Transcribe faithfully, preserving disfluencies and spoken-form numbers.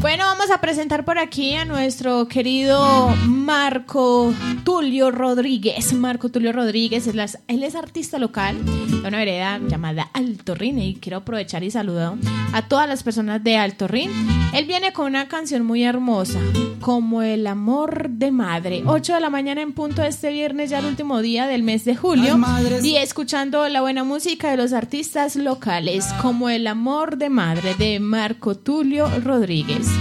Bueno, vamos a presentar por aquí a nuestro querido Marco Tulio Rodríguez. Marco Tulio Rodríguez, es las, él es artista local de una vereda llamada Alto Rin, y quiero aprovechar y saludar a todas las personas de Alto Rin. Él viene con una canción muy hermosa, Como el amor de madre. ocho de la mañana en punto de este viernes, ya el último día del mes de julio, y escuchando la buena música de los artistas locales, Como el amor de madre de Marco Tulio Rodríguez.